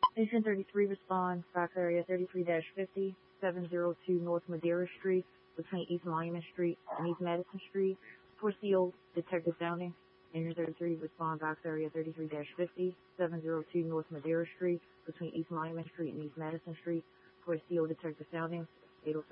Station 33 responds, box area 33-50, 702 North Madeira Street, between East Monument Street and East Madison Street, for CO Detective Sounding. Station 33 responds, box area 33-50, 702 North Madeira Street, between East Monument Street and East Madison Street, for CO Detective Sounding.